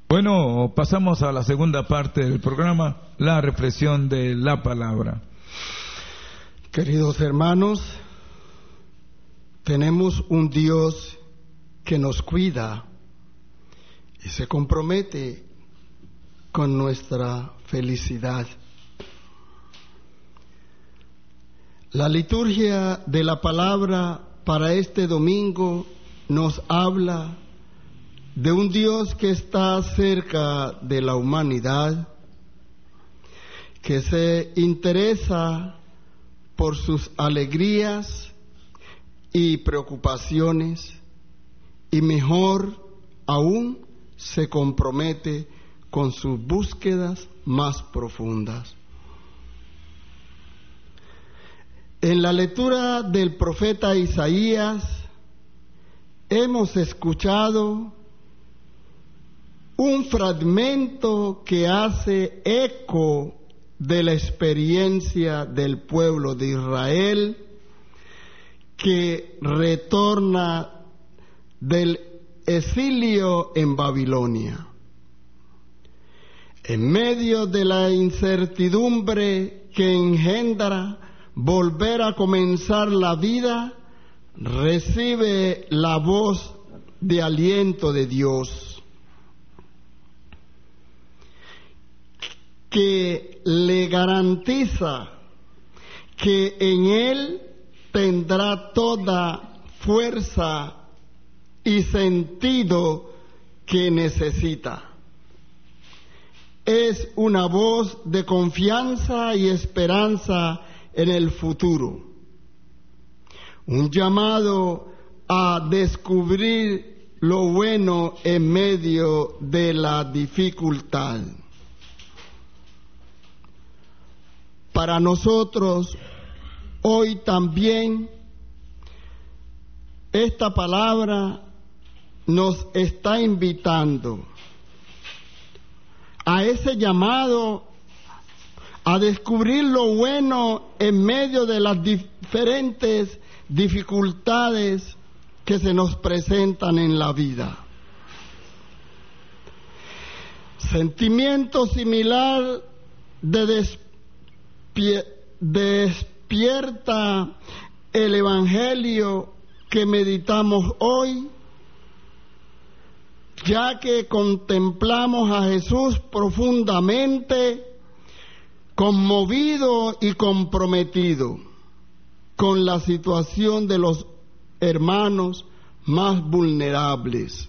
Bueno, pasamos a la segunda parte del programa, la reflexión de la palabra. Queridos hermanos, tenemos un Dios que nos cuida y se compromete con nuestra felicidad. La liturgia de la palabra para este domingo nos habla de un Dios que está cerca de la humanidad, que se interesa por sus alegrías y preocupaciones, y mejor aún se compromete con sus búsquedas más profundas. En la lectura del profeta Isaías hemos escuchado un fragmento que hace eco de la experiencia del pueblo de Israel que retorna del exilio en Babilonia. En medio de la incertidumbre que engendra volver a comenzar la vida, recibe la voz de aliento de Dios, que le garantiza que en Él tendrá toda fuerza y sentido que necesita. Es una voz de confianza y esperanza en el futuro, un llamado a descubrir lo bueno en medio de la dificultad. Para nosotros, hoy también, esta palabra nos está invitando a ese llamado a descubrir lo bueno en medio de las diferentes dificultades que se nos presentan en la vida. Sentimiento similar despierta el Evangelio que meditamos hoy, ya que contemplamos a Jesús profundamente conmovido y comprometido con la situación de los hermanos más vulnerables.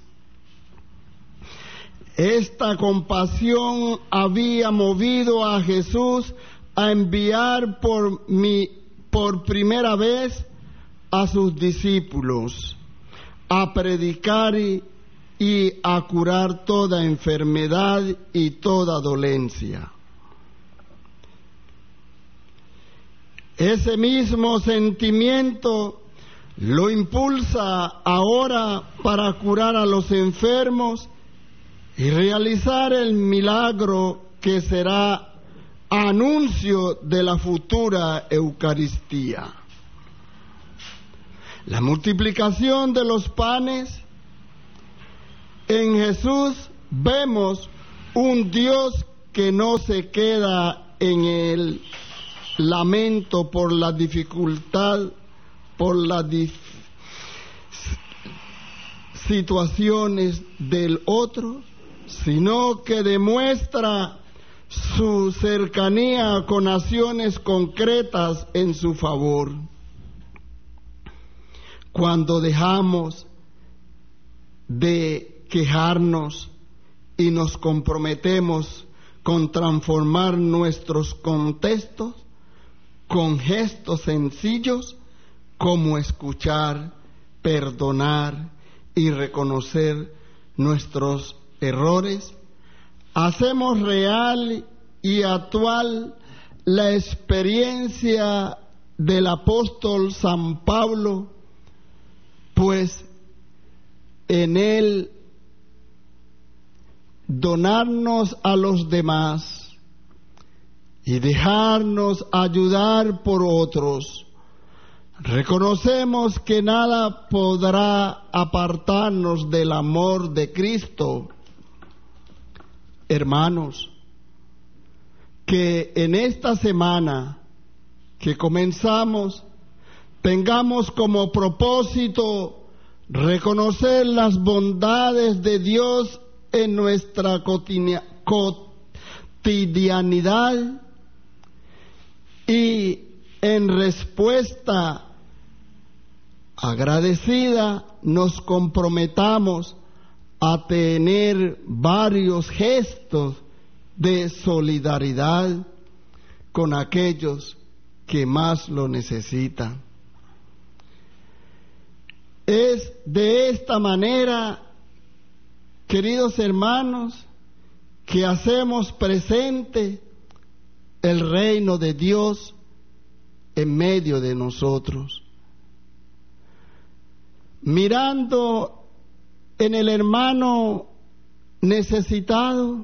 Esta compasión había movido a Jesús a enviar por primera vez a sus discípulos a predicar y a curar toda enfermedad y toda dolencia. Ese mismo sentimiento lo impulsa ahora para curar a los enfermos y realizar el milagro que será anuncio de la futura Eucaristía. La multiplicación de los panes. En Jesús vemos un Dios que no se queda en el lamento por la dificultad, por las situaciones del otro, sino que demuestra su cercanía con acciones concretas en su favor. Cuando dejamos de quejarnos y nos comprometemos con transformar nuestros contextos con gestos sencillos como escuchar, perdonar y reconocer nuestros errores, hacemos real y actual la experiencia del apóstol San Pablo, pues en él donarnos a los demás y dejarnos ayudar por otros, reconocemos que nada podrá apartarnos del amor de Cristo, hermanos, que en esta semana que comenzamos tengamos como propósito reconocer las bondades de Dios en nuestra cotidianidad y en respuesta agradecida nos comprometamos a tener varios gestos de solidaridad con aquellos que más lo necesitan. Es de esta manera, queridos hermanos, que hacemos presente el reino de Dios en medio de nosotros. Mirando en el hermano necesitado,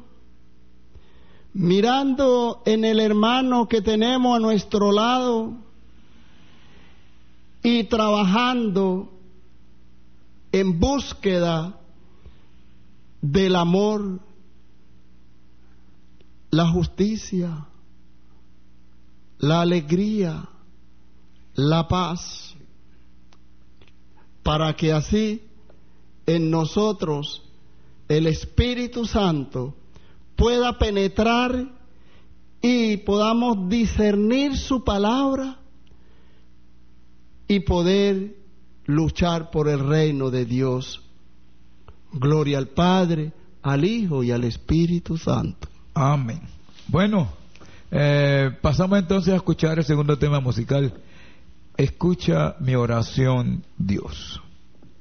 mirando en el hermano que tenemos a nuestro lado y trabajando en búsqueda del amor, la justicia, la alegría, la paz, para que así en nosotros el Espíritu Santo pueda penetrar y podamos discernir su palabra y poder luchar por el reino de Dios. Gloria al Padre, al Hijo y al Espíritu Santo. Amén. Bueno, pasamos entonces a escuchar el segundo tema musical. Escucha mi oración, Dios.